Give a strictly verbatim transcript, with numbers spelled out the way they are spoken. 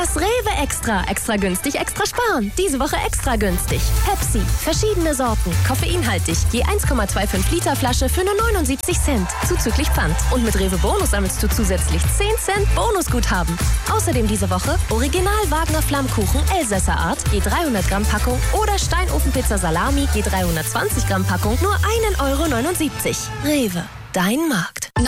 Das Rewe Extra. Extra günstig, extra sparen. Diese Woche extra günstig. Pepsi. Verschiedene Sorten. Koffeinhaltig. Je eins Komma fünfundzwanzig Liter Flasche für nur neunundsiebzig Cent. Zuzüglich Pfand. Und mit Rewe Bonus sammelst du zusätzlich zehn Cent Bonusguthaben. Außerdem diese Woche Original Wagner Flammkuchen Elsässer Art. Je dreihundert Gramm Packung. Oder Steinofenpizza Salami. Je dreihundertzwanzig Gramm Packung. Nur ein Euro neunundsiebzig. Rewe. Dein Markt.